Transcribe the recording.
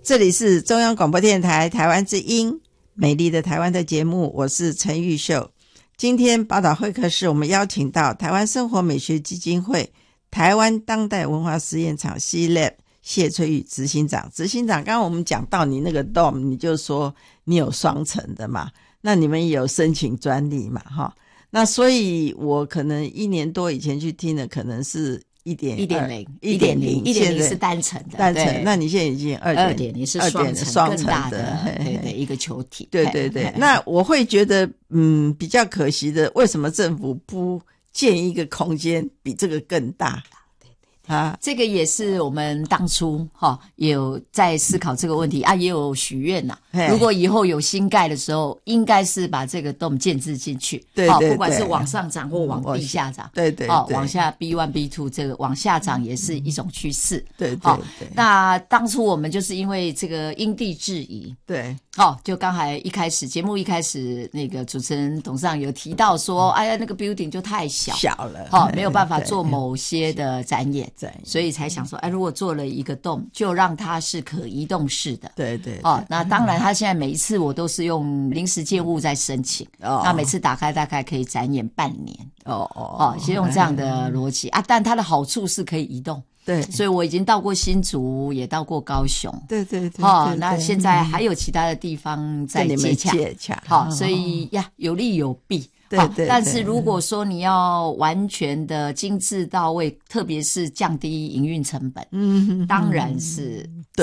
这里是中央广播电台台湾之音，美丽的台湾的节目，我是陈玉秀。今天宝岛会客室我们邀请到台湾生活美学基金会台湾当代文化实验场 C-Lab 谢翠玉执行长。执行长，刚刚我们讲到你那个 Dome， 你就说你有双层的嘛，那你们也有申请专利嘛，哈。那所以我可能1年多以前去听的可能是1.0 是单层的， 单层。那你现在已经2.0 是双层的，对一个球体。 对对对。那我会觉得比较可惜的，为什么政府不建一个空间比这个更大？ 这个也是我们当初也有在思考这个问题啊，也有许愿呐。如果以后有新盖的时候，应该是把这个洞建置进去， 对对对， 不管是往上涨或往地下涨， 对对对， 往下 B1、B2 这个往下涨也是一种趋势， 对对对。 那当初我们就是因为这个因地制宜， 对， 就刚才节目一开始那个主持人董事长有提到说，哎呀，那个 building 就太小了，没有办法做某些的展演。所以才想说，如果做了一个洞，就让它是可移动式的。 对对。 那当然，它现在每一次我都是用临时建物在申请。那每次打开大概可以展演半年。先用这样的逻辑啊，但它的好处是可以移动。 对， 所以我已经到过新竹，也到过高雄。 对对对。 那现在还有其他的地方在接洽。所以有利有弊。 对对， 但是如果说你要完全的精致到位，特别是降低营运成本，当然是